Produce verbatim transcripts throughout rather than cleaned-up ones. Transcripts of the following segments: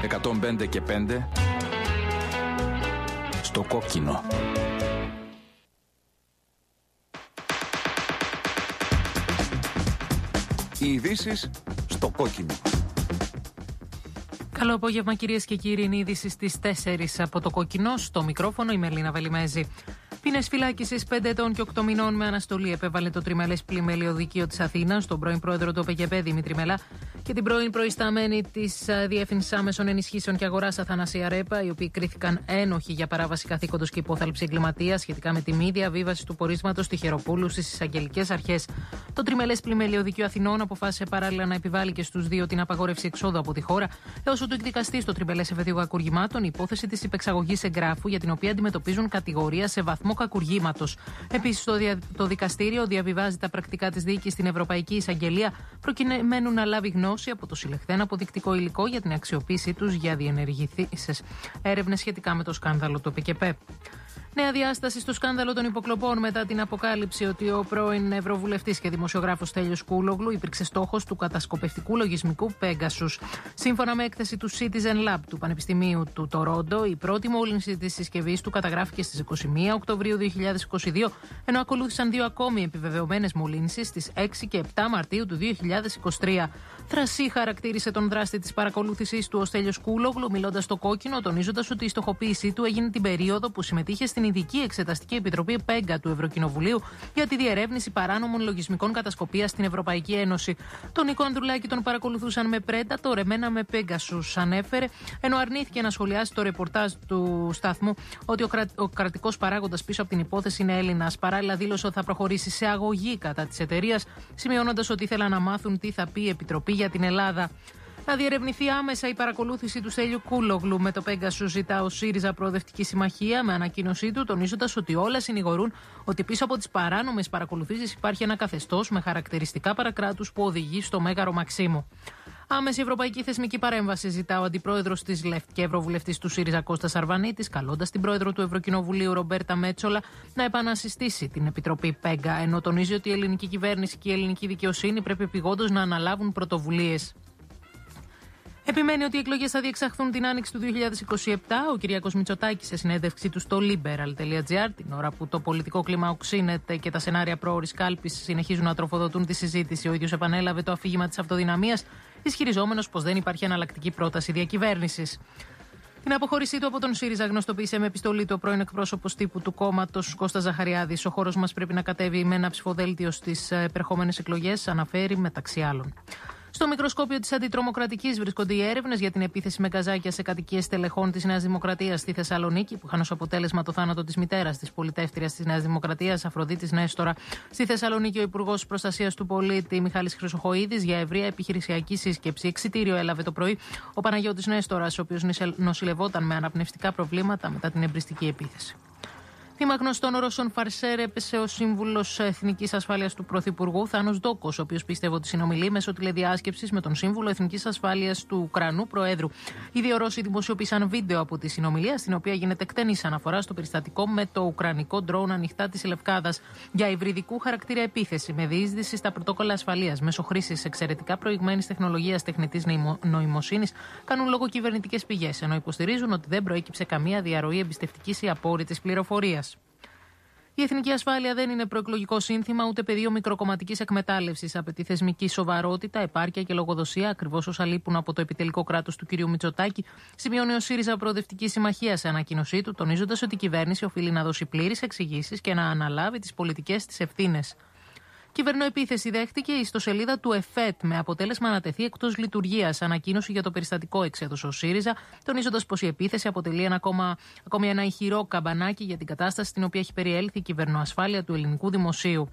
εκατόν πέντε και πέντε στο κόκκινο. Οι ειδήσεις στο κόκκινο. Καλό απόγευμα, κυρίες και κύριοι. Είναι η είδηση στις τέσσερις από το κόκκινο. Στο μικρόφωνο η Μελίνα Βελιμέζη. Ποινές φυλάκισης πέντε ετών και οκτώ μηνών με αναστολή επέβαλε το τριμελές πλημμέλαιο δικείο της Αθήνας στον πρώην πρόεδρο του ΟΠΕΚΕΠΕ Δημήτρη Μελά και την πρώην προϊσταμένη της Διεύθυνσης Άμεσων Ενισχύσεων και Αγοράς Αθανασία Ρέπα, οι οποίοι κρίθηκαν ένοχοι για παράβαση καθήκοντος και υπόθαλψη εγκληματίας σχετικά με τη μη διαβίβαση του πορίσματος Στιχεροπούλου στις εισαγγελικές αρχές. Το τριμελές πλημμέλαιο δικείο Αθηνών αποφάσισε παράλληλα να επιβάλλει και στους δύο την απαγόρευση εξόδου από τη χώρα έως ότου εκδικαστεί στο τριμελές εφετείο κακουργημάτων η υπόθεση της υπεξαγωγής εγγράφου για την οποία αντιμετωπίζουν κατηγορία σε βαθμό κακουργήματος. Επίσης, το, δια... το δικαστήριο διαβιβάζει τα πρακτικά της δίκης στην Ευρωπαϊκή Εισαγγελία, προκειμένου να λάβει γνώση από το συλλεχθέν αποδεικτικό υλικό για την αξιοποίησή τους για διενεργηθήσεις έρευνες σχετικά με το σκάνδαλο του ΟΠΕΚΕΠΕ. Νέα διάσταση στο σκάνδαλο των υποκλοπών μετά την αποκάλυψη ότι ο πρώην Ευρωβουλευτής και δημοσιογράφος Στέλιος Κούλογλου υπήρξε στόχος του κατασκοπευτικού λογισμικού Pegasus. Σύμφωνα με έκθεση του Citizen Lab του Πανεπιστημίου του Τορόντο, η πρώτη μόλυνση της συσκευής του καταγράφηκε στις είκοσι μία Οκτωβρίου δύο χιλιάδες είκοσι δύο, ενώ ακολούθησαν δύο ακόμη επιβεβαιωμένες μολύνσεις στις έξι και επτά Μαρτίου του δύο χιλιάδες είκοσι τρία. Θρασί χαρακτήρισε τον δράστη της παρακολούθησης του ο Στέλιος Κούλογλου, μιλώντας στο κόκκινο, τονίζοντας ότι η στοχοποίησή του έγινε την περίοδο που συμμετείχε στην Ειδική Εξεταστική Επιτροπή ΠΕΓΚΑ του Ευρωκοινοβουλίου για τη διερεύνηση παράνομων λογισμικών κατασκοπίας στην Ευρωπαϊκή Ένωση. Τον Νίκο Ανδρουλάκη τον παρακολουθούσαν με πρέντα, το ρεμένα με Pegasus, ανέφερε, ενώ αρνήθηκε να σχολιάσει το ρεπορτάζ του σταθμού ότι ο, κρα... ο κρατικός παράγοντας πίσω από την υπόθεση είναι Έλληνας. Παράλληλα, δήλωσε ότι θα προχωρήσει σε αγωγή κατά της εταιρείας, σημειώνοντας ότι ήθελαν να μάθουν τι θα πει η Επιτροπή για την Ελλάδα. Να διερευνηθεί άμεσα η παρακολούθηση του Στέλιου Κούλογλου με το Pegasus, ζητά ο ΣΥΡΙΖΑ Προοδευτική Συμμαχία με ανακοίνωσή του, τονίζοντας ότι όλα συνηγορούν ότι πίσω από τις παράνομες παρακολουθήσεις υπάρχει ένα καθεστώς με χαρακτηριστικά παρακράτους που οδηγεί στο Μέγαρο Μαξίμου. Άμεση ευρωπαϊκή θεσμική παρέμβαση ζητά ο αντιπρόεδρος της ΛΕΦΤ και ευρωβουλευτής του ΣΥΡΙΖΑ Κώστας Αρβανίτης, καλώντας την πρόεδρο του Ευρωκοινοβουλίου Ρομπέρτα Μέτσολα να επανασυστήσει την Επιτροπή ΠΕΓΚΑ, ενώ τονίζει ότι η ελληνική κυβέρνηση και η ελληνική δικαιοσύνη πρέπει επειγόντως να αναλάβουν πρωτοβουλίες. Επιμένει ότι οι εκλογές θα διεξαχθούν την άνοιξη του δύο χιλιάδες είκοσι επτά. Ο Κυριάκος Μητσοτάκης, σε συνέντευξή του στο liberal τελεία gr, την ώρα που το πολιτικό κλίμα οξύνεται και τα σενάρια πρόωρης κάλπης συνεχίζουν να τροφοδοτούν τη συζήτηση, ο ίδιος επανέλαβε το αφήγημα της αυτοδυναμίας, ισχυριζόμενος πως δεν υπάρχει εναλλακτική πρόταση διακυβέρνησης. Την αποχώρησή του από τον ΣΥΡΙΖΑ γνωστοποίησε με επιστολή του ο πρώην εκπρόσωπος τύπου του κόμματος Κώστας Ζαχαριάδης. Ο χώρος μας πρέπει να κατέβει με ένα ψηφοδέλτιο στις επερχόμενες εκλογές, αναφέρει μεταξύ άλλων. Στο μικροσκόπιο της Αντιτρομοκρατικής βρίσκονται οι έρευνες για την επίθεση με γκαζάκια σε κατοικίες στελεχών της Νέας Δημοκρατίας στη Θεσσαλονίκη, που είχαν ως αποτέλεσμα το θάνατο της μητέρας της πολιτεύτριας της Νέας Δημοκρατίας, Αφροδίτης Νέστορα. Στη Θεσσαλονίκη, ο Υπουργός Προστασίας του Πολίτη, Μιχάλης Χρυσοχοΐδης, για ευρεία επιχειρησιακή σύσκεψη. Εξιτήριο έλαβε το πρωί ο Παναγιώτης Νέστορας, ο οποίος νοσηλευόταν με αναπνευστικά προβλήματα μετά την εμπριστική επίθεση. Θύμα γνωστών Ρώσων φαρσέρ έπεσε ο σύμβουλος Εθνικής Ασφάλειας του Πρωθυπουργού Θάνος Ντόκος, ο οποίος πίστευε ότι συνομιλεί μέσω τηλεδιάσκεψης με τον σύμβουλο Εθνικής Ασφάλειας του Ουκρανού Προέδρου. Οι δύο Ρώσοι δημοσιοποίησαν βίντεο από τη συνομιλία, στην οποία γίνεται εκτενής αναφορά στο περιστατικό με το ουκρανικό ντρόουν ανοιχτά της Λευκάδας για υβριδικού χαρακτήρα επίθεση με διείσδυση στα πρωτόκολλα ασφαλείας μέσω χρήσης εξαιρετικά προηγμένης τεχνολογίας τεχνητής νοημοσύνης, κάνουν λόγο κυβερνητικές πηγές, ενώ υποστηρίζουν ότι δεν προέκυψε καμία διαρροή εμπιστευτικής ή απόρριτης πληροφορίας. Η εθνική ασφάλεια δεν είναι προεκλογικό σύνθημα ούτε πεδίο μικροκομματικής εκμετάλλευσης. Απαιτεί θεσμική σοβαρότητα, επάρκεια και λογοδοσία, ακριβώς όσα λείπουν από το επιτελικό κράτος του κ. Μητσοτάκη, σημειώνει ο ΣΥΡΙΖΑ Προοδευτική Συμμαχία σε ανακοίνωσή του, τονίζοντας ότι η κυβέρνηση οφείλει να δώσει πλήρεις εξηγήσεις και να αναλάβει τις πολιτικές της ευθύνες. Κυβερνοεπίθεση δέχτηκε η ιστοσελίδα του ΕΦΕΤ με αποτέλεσμα να τεθεί εκτός λειτουργίας. Ανακοίνωση για το περιστατικό εξέδωσε ο ΣΥΡΙΖΑ, τονίζοντας πως η επίθεση αποτελεί ένα ακόμα, ακόμη ένα ηχηρό καμπανάκι για την κατάσταση στην οποία έχει περιέλθει η κυβερνοασφάλεια του ελληνικού δημοσίου.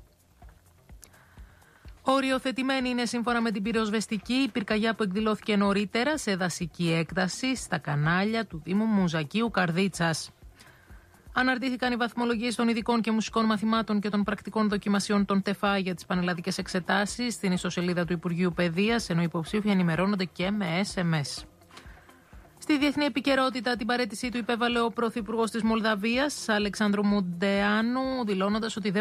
Οριοθετημένη είναι, σύμφωνα με την πυροσβεστική, η πυρκαγιά που εκδηλώθηκε νωρίτερα σε δασική έκταση στα κανάλια του Δήμου Μουζακίου Καρδίτσας. Αναρτήθηκαν οι βαθμολογίες των ειδικών και μουσικών μαθημάτων και των πρακτικών δοκιμασιών των ΤΕΦΑ για τις πανελλαδικές εξετάσεις στην ιστοσελίδα του Υπουργείου Παιδείας, ενώ οι υποψήφοι ενημερώνονται και με ες εμ ες. Στη διεθνή επικαιρότητα, την παραίτησή του υπέβαλε ο Πρωθυπουργός της Μολδαβίας, Αλεξάνδρου Μουντεάνου, δηλώνοντας ότι δεν